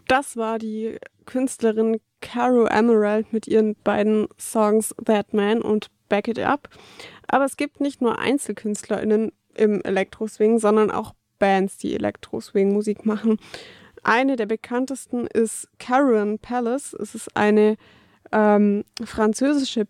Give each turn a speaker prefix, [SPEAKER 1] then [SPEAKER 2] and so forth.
[SPEAKER 1] Das war die Künstlerin Caro Emerald mit ihren beiden Songs That Man und Back It Up. Aber es gibt nicht nur EinzelkünstlerInnen im Elektroswing, sondern auch Bands, die Elektroswing-Musik machen. Eine der bekanntesten ist Caruana Palace. Es ist eine französische